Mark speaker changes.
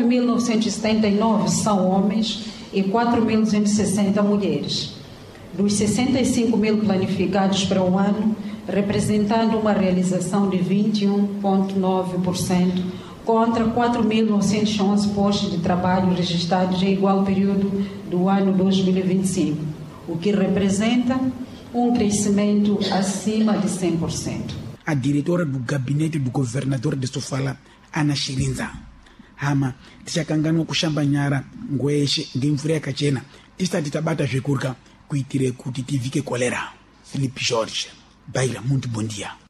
Speaker 1: 4.979 são homens e 4.260 mulheres. Dos 65 mil planificados para o ano, representando uma realização de 21,9%, contra 4.911 postos de trabalho registrados em igual período do ano 2025, o que representa um crescimento acima de 100%.
Speaker 2: A diretora do gabinete do governador de Sofala, Ana Shirinza, hama tichakanganwa kushamba nyara ngweshe ngemvura yakachena tisati tabata zvekurya kuitire kuti tivike kolera. Filipe Jorge, Baira, muito bom dia.